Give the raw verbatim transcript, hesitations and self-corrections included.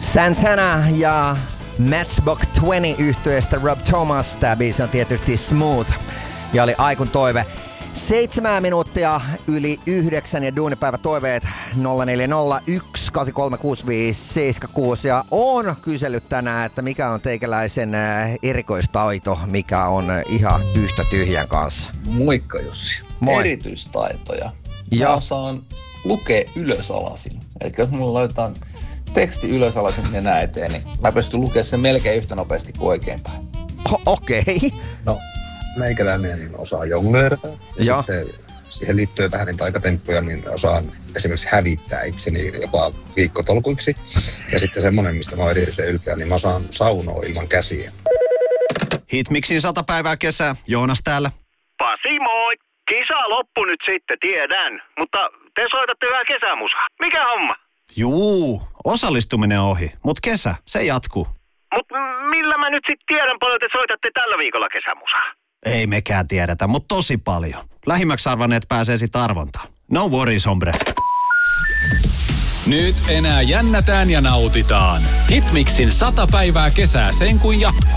Santana ja Matchbox kaksikymmentä yhtyeestä Rob Thomas. Tää biisi on tietysti Smooth ja oli Aikun toive. Seitsemän minuuttia yli yhdeksän ja duunipäivä toiveet nolla neljä nolla yksi kahdeksan kolme kuusi viisi seitsemän kuusi. Ja on kysellyt tänään, että mikä on teikäläisen erikoistaito, mikä on ihan yhtä tyhjän kanssa. Moikka Jussi. Moi. Erityistaitoja. Mä osaan lukea ylösalasin. Eli jos mulla laitetaan teksti ylösalasin nenä eteen, niin mä pystyn lukemaan sen melkein yhtä nopeasti kuin oikeinpäin. O- Okei. Okay. No, meikäläinen niin osaa jongleerata. Ja Joo. sitten siihen liittyy vähän niitä aikatemppuja, niin osaan esimerkiksi hävittää itseni jopa viikkotolkuiksi. Ja sitten semmoinen, mistä mä oon erityisen ylpeä, niin mä osaan saunoa ilman käsiä. Hitmixin sata päivää kesää. Joonas täällä. Pasi, moi! Kisa loppu nyt sitten, tiedän. Mutta te soitatte vähän kesämusaa. Mikä homma? Juu, osallistuminen on ohi, mut kesä, se jatkuu. Mut millä mä nyt sit tiedän paljon te soitatte tällä viikolla kesämusaa? Ei mekään tiedetä, mut tosi paljon. Lähimmäksi arvanneet pääsee sit arvontaan. No worries, hombre. Nyt enää jännätään ja nautitaan. Hitmixin sata päivää kesää sen kun jatkuu.